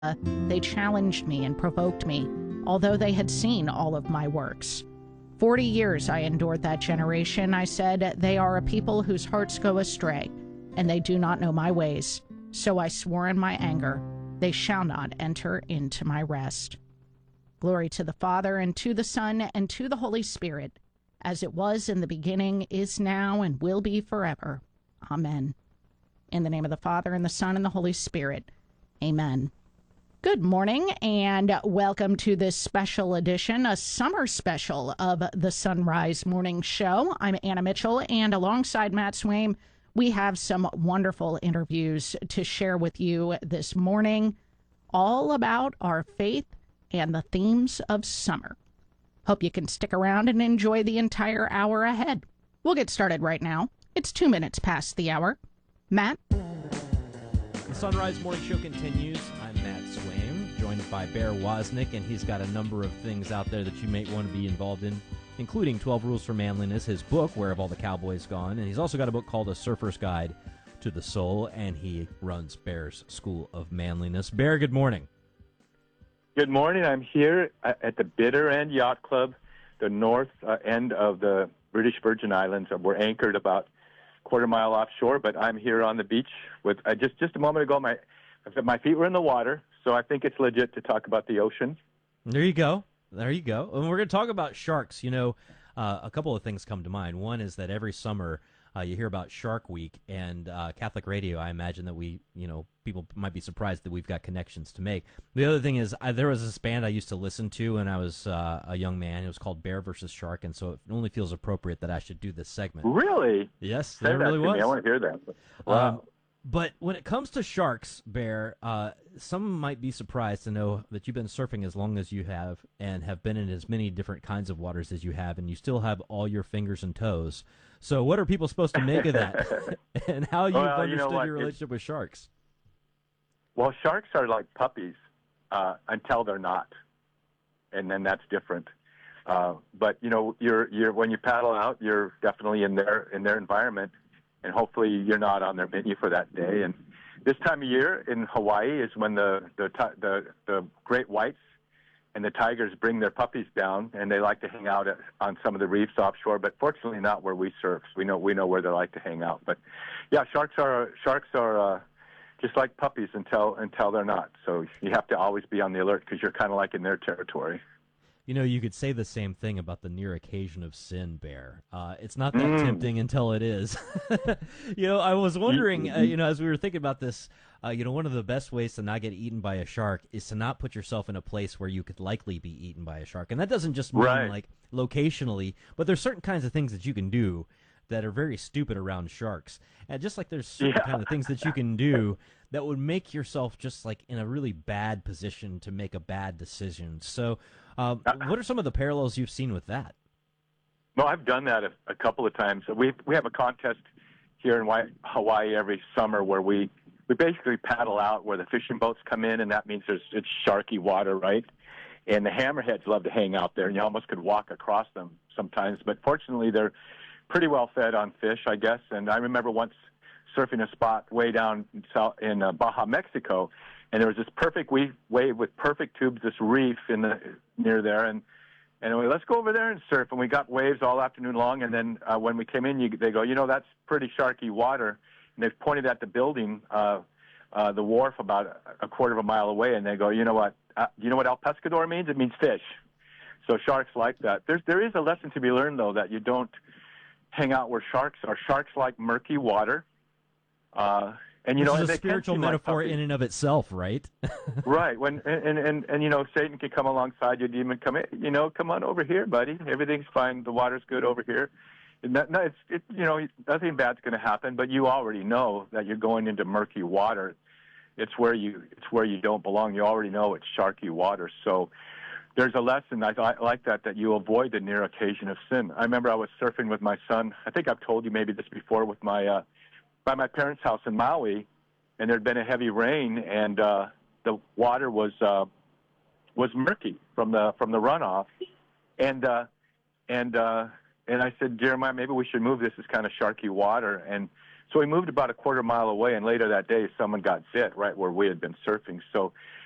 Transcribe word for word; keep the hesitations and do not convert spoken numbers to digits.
Uh, they challenged me and provoked me, although they had seen all of my works. Forty years I endured that generation. I said, they are a people whose hearts go astray, and they do not know my ways. So I swore in my anger, they shall not enter into my rest. Glory to the Father, and to the Son, and to the Holy Spirit, as it was in the beginning, is now, and will be forever. Amen. In the name of the Father, and the Son, and the Holy Spirit. Amen. Good morning, and welcome to this special edition, a summer special of the Sunrise Morning Show. I'm Anna Mitchell, and alongside Matt Swaim, we have some wonderful interviews to share with you this morning, all about our faith and the themes of summer. Hope you can stick around and enjoy the entire hour ahead. We'll get started right now. It's two minutes past the hour. Matt? The Sunrise Morning Show continues. I'm Matt Swaim, joined by Bear Wozniak, and he's got a number of things out there that you may want to be involved in, including twelve Rules for Manliness, his book, Where Have All the Cowboys Gone? And he's also got a book called A Surfer's Guide to the Soul, and he runs Bear's School of Manliness. Bear, good morning. Good morning. I'm here at the Bitter End Yacht Club, the north uh, end of the British Virgin Islands. We're anchored about a quarter mile offshore, but I'm here on the beach with uh, just just a moment ago. My my feet were in the water, so I think it's legit to talk about the ocean. There you go. There you go. And we're going to talk about sharks. You know, uh, a couple of things come to mind. One is that every summer uh, you hear about Shark Week, and uh, Catholic radio, I imagine that we, you know, people might be surprised that we've got connections to make. The other thing is I, there was this band I used to listen to when I was uh, a young man. It was called Bear versus Shark, and so it only feels appropriate that I should do this segment. Really? Yes, Say it really that to was. Me. I want to hear that. Wow. Um, But when it comes to sharks, Bear, uh, some might be surprised to know that you've been surfing as long as you have and have been in as many different kinds of waters as you have, and you still have all your fingers and toes. So what are people supposed to make of that, and how you've well, you understood know your relationship with sharks? Well, sharks are like puppies uh, until they're not, and then that's different. Uh, but you know, you're you're when you paddle out, you're definitely in their in their environment. And hopefully you're not on their menu for that day. And this time of year in Hawaii is when the the the, the great whites and the tigers bring their puppies down, and they like to hang out at, on some of the reefs offshore. But fortunately, not where we surf. We know we know where they like to hang out. But yeah, sharks are sharks are uh, just like puppies until until they're not. So you have to always be on the alert because you're kind of like in their territory. You know, you could say the same thing about the near occasion of sin, Bear. Uh, it's not that Mm. tempting until it is. You know, I was wondering, uh, you know, as we were thinking about this, uh, you know, one of the best ways to not get eaten by a shark is to not put yourself in a place where you could likely be eaten by a shark. And that doesn't just mean, Right. like, locationally, but there's certain kinds of things that you can do that are very stupid around sharks. And just like there's certain Yeah. kind of things that you can do that would make yourself just, like, in a really bad position to make a bad decision. So um, what are some of the parallels you've seen with that? Well, I've done that a, a couple of times. We we have a contest here in Hawaii, Hawaii every summer where we, we basically paddle out where the fishing boats come in, and that means there's it's sharky water, right? And the hammerheads love to hang out there, and you almost could walk across them sometimes. But fortunately, they're pretty well fed on fish, I guess. And I remember once surfing a spot way down in, South, in uh, Baja, Mexico, and there was this perfect wave, wave with perfect tubes, this reef in the near there, and and we let's go over there and surf. And we got waves all afternoon long. And then uh, when we came in, you, they go, you know, that's pretty sharky water. And they've pointed at the building, uh, uh, the wharf about a quarter of a mile away, and they go, you know what? Uh, you know what El Pescador means? It means fish. So sharks like that. There's there is a lesson to be learned though, that you don't hang out where sharks are. Sharks like murky water. Uh, And you Which know, is and a they can spiritual seem like metaphor puppies. in and of itself, right? Right. When and, and and you know, Satan can come alongside you, demon come in, you know, come on over here, buddy. Everything's fine. The water's good over here. And that, no, it's it, you know, nothing bad's going to happen. But you already know that you're going into murky water. It's where you it's where you don't belong. You already know it's sharky water. So there's a lesson I, I like that that you avoid the near occasion of sin. I remember I was surfing with my son. I think I've told you maybe this before with my. Uh, by my parents' house in Maui, and there had been a heavy rain, and uh, the water was uh, was murky from the from the runoff, and uh, and uh, and I said, Jeremiah, maybe we should move. This is kind of sharky water, and so we moved about a quarter mile away. And later that day, someone got bit right where we had been surfing. So